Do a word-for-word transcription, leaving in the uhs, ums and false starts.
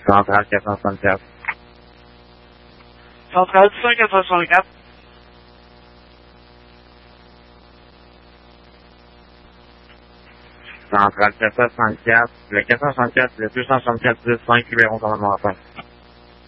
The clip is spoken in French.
Centrale quatre cent soixante-quatre. Centrale cinq quatre cent soixante-quatre. Centrale quatre cent soixante-quatre. Le quatre cent soixante-quatre, le deux cent soixante-quatre dix cinq, Libéron, commandement en face.